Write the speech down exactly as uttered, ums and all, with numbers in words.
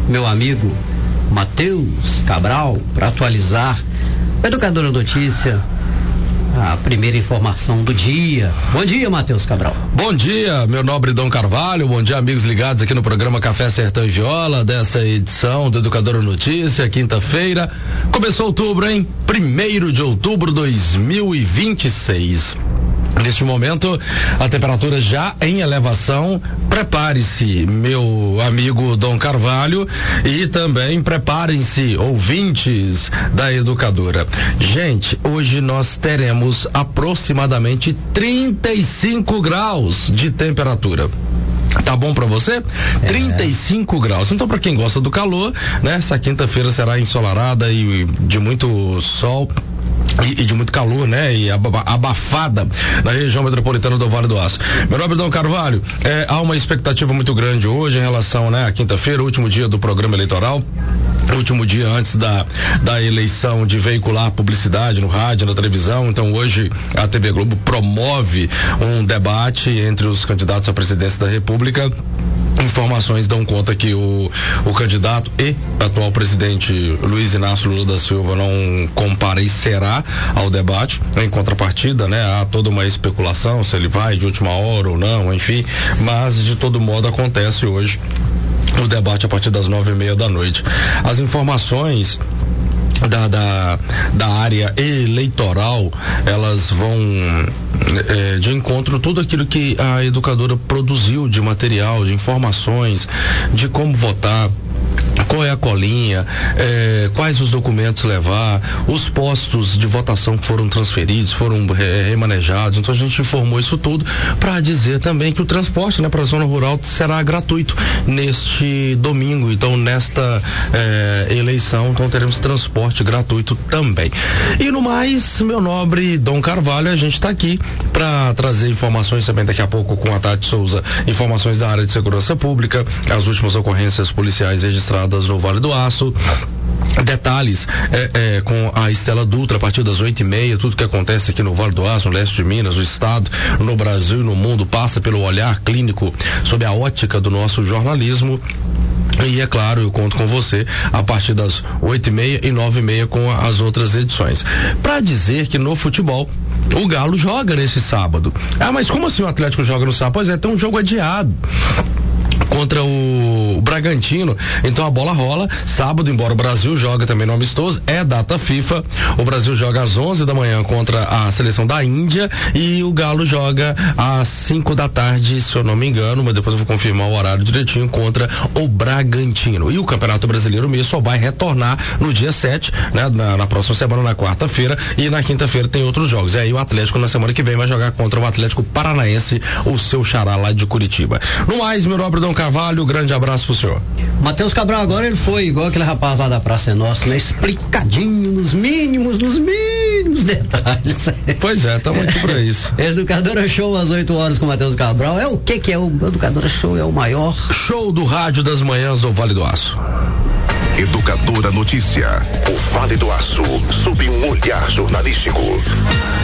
meu amigo Matheus Cabral, para atualizar o Educadora Notícia, a primeira informação do dia. Bom dia, Matheus Cabral. Bom dia, meu nobre Dom Carvalho. Bom dia, amigos ligados aqui no programa Café Sertão e Viola, dessa edição do Educadora Notícia, quinta-feira. Começou outubro, hein? Primeiro de outubro de dois mil e vinte e seis. Neste momento, a temperatura já em elevação. Prepare-se, meu amigo Dom Carvalho, e também preparem-se, ouvintes da Educadora. Gente, hoje nós teremos aproximadamente trinta e cinco graus de temperatura. Tá bom pra você? É. trinta e cinco graus. Então, pra quem gosta do calor, né? Essa quinta-feira será ensolarada e de muito sol. E, e de muito calor, né? E abafada na região metropolitana do Vale do Aço. Meu nobre Dom Carvalho, é, há uma expectativa muito grande hoje em relação, né, à quinta-feira, último dia do programa eleitoral. Último dia antes da, da eleição, de veicular publicidade no rádio, na televisão. Então hoje a T V Globo promove um debate entre os candidatos à presidência da República. Informações dão conta que o, o candidato e atual presidente Luiz Inácio Lula da Silva não comparecerá ao debate. Em contrapartida, né, há toda uma especulação se ele vai de última hora ou não, enfim, mas de todo modo acontece hoje o debate a partir das nove e meia da noite. As informações Da, da, da área eleitoral, elas vão é, de encontro a tudo aquilo que a Educadora produziu de material, de informações, de como votar, qual é a colinha, é, quais os documentos levar, os postos de votação que foram transferidos, foram é, remanejados. Então a gente informou isso tudo para dizer também que o transporte, né, para a zona rural será gratuito neste domingo. Então nesta é, eleição, então teremos transporte gratuito também. E no mais, meu nobre Dom Carvalho, a gente está aqui para trazer informações também daqui a pouco com a Tati Souza, informações da área de segurança pública, as últimas ocorrências policiais registradas no Vale do Aço. Detalhes é, é, com a Estela Dutra a partir das oito e meia. Tudo que acontece aqui no Vale do Aço, no leste de Minas, no estado, no Brasil e no mundo passa pelo olhar clínico sob a ótica do nosso jornalismo. E é claro, eu conto com você a partir das oito e meia e nove e meia com as outras edições. Para dizer que no futebol o Galo joga nesse sábado. Ah, mas como assim o Atlético joga no sábado? Pois é, tem um jogo adiado contra o Bragantino. Então a bola rola sábado, embora o Brasil joga também no amistoso, é data FIFA. O Brasil joga às onze da manhã contra a seleção da Índia e o Galo joga às cinco da tarde, se eu não me engano, mas depois eu vou confirmar o horário direitinho, contra o Bragantino. E o Campeonato Brasileiro mesmo só vai retornar no dia sete, né, na, na próxima semana, na quarta-feira, e na quinta-feira tem outros jogos. E aí o Atlético na semana que vem vai jogar contra o Atlético Paranaense, o seu xará lá de Curitiba. No mais, meu nobre Dom Carvalho, grande abraço pro senhor. Matheus Cabral, agora ele foi igual aquele rapaz lá da Praça é Nossa, né? Explicadinho nos mínimos, nos mínimos detalhes. Pois é, estamos aqui pra isso. Educadora Show às oito horas com Matheus Cabral. É o que que é o Educadora Show? É o maior show do rádio das manhãs do Vale do Aço. Educadora Notícia, o Vale do Aço, sob um olhar jornalístico.